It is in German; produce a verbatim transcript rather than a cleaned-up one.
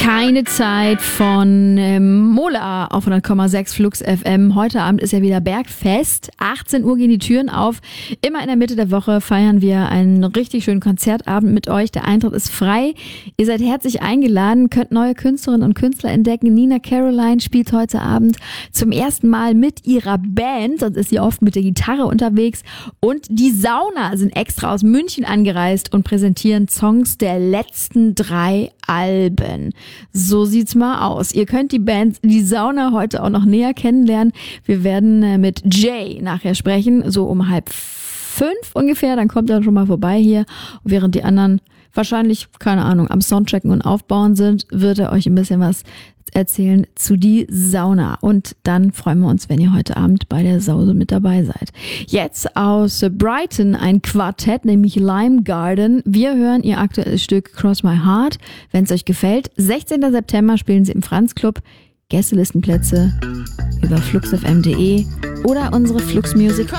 Keine Zeit von ähm, Mola auf hundert Komma sechs Flux F M. Heute Abend ist ja wieder Bergfest. achtzehn Uhr gehen die Türen auf. Immer in der Mitte der Woche feiern wir einen richtig schönen Konzertabend mit euch. Der Eintritt ist frei. Ihr seid herzlich eingeladen, könnt neue Künstlerinnen und Künstler entdecken. Nina Caroline spielt heute Abend zum ersten Mal mit ihrer Band. Sonst ist sie oft mit der Gitarre unterwegs. Und die Sauna sind extra aus München angereist und präsentieren Songs der letzten drei Alben. So sieht's mal aus. Ihr könnt die Band Die Sauna heute auch noch näher kennenlernen. Wir werden äh, mit Jay nachher sprechen, so um halb fünf ungefähr. Dann kommt er schon mal vorbei hier. Und während die anderen wahrscheinlich, keine Ahnung, am Soundchecken und Aufbauen sind, wird er euch ein bisschen was erzählen zu Die Sauna. Und dann freuen wir uns, wenn ihr heute Abend bei der Sause mit dabei seid. Jetzt aus Brighton ein Quartett, nämlich Lime Garden. Wir hören ihr aktuelles Stück Cross My Heart. Wenn es euch gefällt, sechzehnten September spielen sie im Franz Club. Gästelistenplätze über fluxfm punkt de oder unsere Flux Music